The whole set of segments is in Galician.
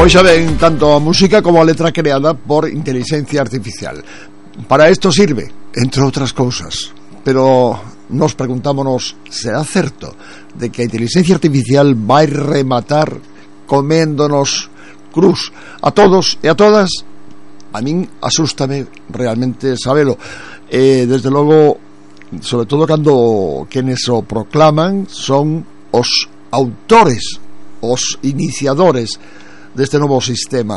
Pois xa ven, tanto a música como a letra creada por inteligencia artificial. Para isto sirve, entre outras cousas. Pero nos preguntámonos, será certo de que a inteligencia artificial vai rematar coméndonos cruz a todos e a todas? A min asústame realmente sabelo. Desde logo, sobre todo cando quenes o proclaman son os autores, os iniciadores deste novo sistema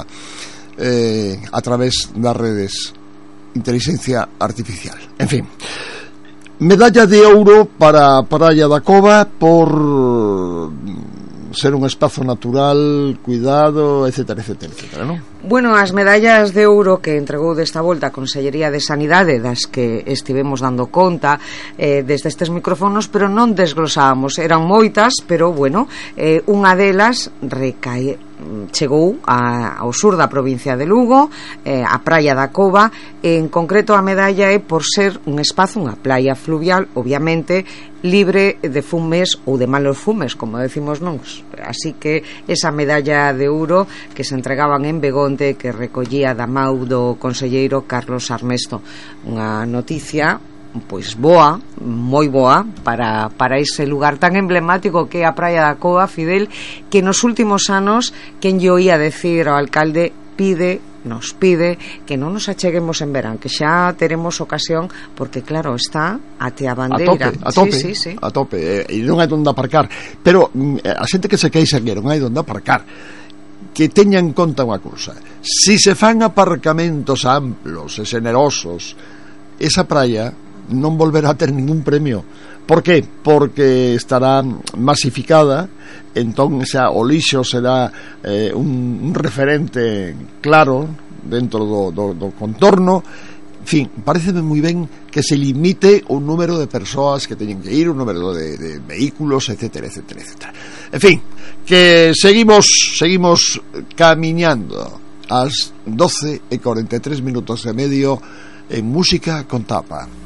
a través das redes inteligencia artificial. En fin, medalla de ouro para a Praia da Cova por ser un espazo natural, cuidado, etcétera, etcétera, etcétera, non? Bueno, as medallas de ouro que entregou desta volta a Consellería de Sanidade, das que estivemos dando conta desde estes micrófonos, pero non desglosábamos, eran moitas, pero bueno, unha delas chegou ao sur da provincia de Lugo, a Praia da Cova. En concreto, a medalla é por ser un espazo, unha playa fluvial, obviamente libre de fumes ou de malos fumes, como decimos nós. Así que esa medalla de ouro que se entregaban en Begonte, que recollía da mau do conselleiro Carlos Armesto, unha noticia pois boa, moi boa para ese lugar tan emblemático que é a Praia da Cova, Fidel, que nos últimos anos quen lle oía decir ao alcalde nos pide que non nos acheguemos en verán, que xa teremos ocasión, porque claro, está até a bandeira a tope, sí. A tope, e non hai onde aparcar, pero a xente que se queixa que non hai onde aparcar, que teña en conta unha cousa: si se fan aparcamentos amplos e xenerosos, esa praia non volverá a ter ningún premio. Por qué? Porque estará masificada, entón o lixo será un referente claro dentro do contorno. En fin, pareceme moi ben que se limite o número de persoas que teñen que ir, o número de vehículos, etcétera, etcétera, etcétera. En fin, que seguimos camiñando ás 12:43 en Música con Tapa.